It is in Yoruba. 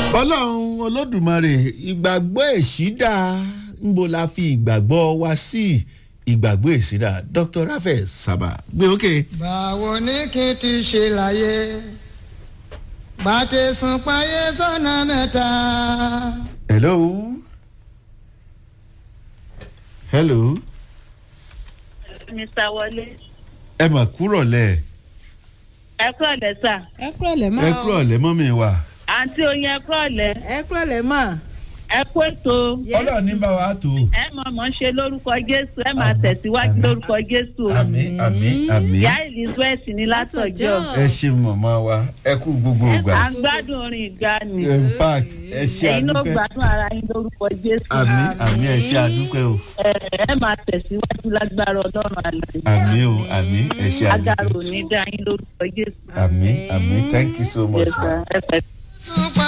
ọlọ́run olódùmarè ìgbàgbọ́ èṣídà ńbo la fi ìgbàgbọ́ wa sí ìgbàgbọ́ èṣídà Dr. Raphael Saba gbé òkè. báwo ni kí n ti ṣe láyé bá ti sùn páyé sọ́nà mẹ́ta. hello. hello. Mr. Wọlé. ẹ mà kúrọ̀ lẹ̀. ẹ kúrọ̀ lẹ́ sà. ẹ kúrọ̀lẹ́ mà. ẹ kúrọ̀ lẹ̀ mọ́ mi wà. àǹtí oyin ẹ kúrọ̀ lẹ́. ẹ kúrọ̀lẹ́ mà. ẹ kú ètò. ọlọ́run ní bá wa tó. ẹ mọ̀ ṣe lórúkọ Jésù ẹ máa tẹ̀síwájú lórúkọ Jésù. àmín àmín àmín. ìyá Elizabeth ní látọjọ́. ẹ ṣe mọ̀mọ́ wa ẹ kú gbogbo ìgbà. à ń gbádùn orin ìgbàanì. in fact ẹ ṣe ẹ̀yin ló àdúpẹ́. gbádùn ara yín lórúkọ Jésù. àmín àmín ẹ ṣe àdúpẹ́ o. ẹ máa tẹ̀síwájú lágbára Ọlọ́run àlàyé. àmín o àmín ẹ ṣe agbára àdúpẹ́. ò ní dá yín lórúkọ Jésù. àmín àmín thank you so much. Yes, sir.